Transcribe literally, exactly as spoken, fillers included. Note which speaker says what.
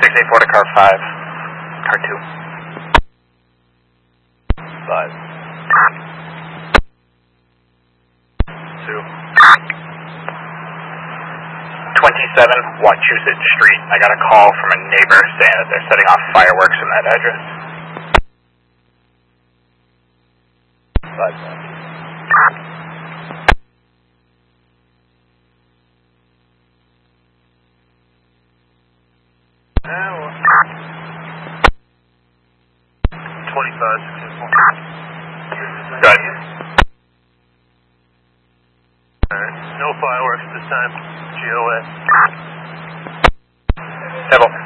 Speaker 1: six eight four to car five. Car two.
Speaker 2: Five. Two.
Speaker 1: twenty-seven Wachusett Street. I got a call from a neighbor saying that they're setting off fireworks in that address.
Speaker 2: Five. twenty-five, sixteen four.
Speaker 1: Good.
Speaker 2: Alright, no fireworks this time. G O A.
Speaker 1: Devil.